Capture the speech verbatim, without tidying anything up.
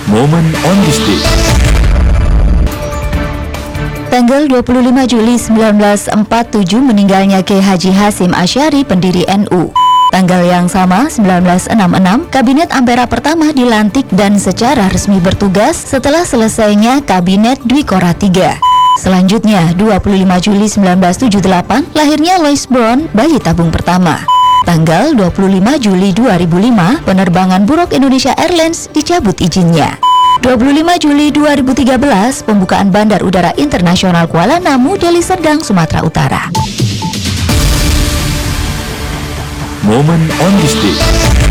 Momen on this day. Tanggal dua puluh lima Juli seribu sembilan ratus empat puluh tujuh meninggalnya Kiai Haji Hasyim Asy'ari, pendiri N U. Tanggal yang sama, seribu sembilan ratus enam puluh enam, Kabinet Ampera pertama dilantik dan secara resmi bertugas setelah selesainya Kabinet Dwikora tiga. Selanjutnya, dua puluh lima Juli seribu sembilan ratus tujuh puluh delapan, lahirnya Louis Brown, bayi tabung pertama. Tanggal dua puluh lima Juli dua ribu lima, penerbangan Buruk Indonesia Airlines dicabut izinnya. dua puluh lima Juli dua ribu tiga belas, pembukaan Bandar Udara Internasional Kuala Namu, Deli Serdang, Sumatera Utara. Momen on this day.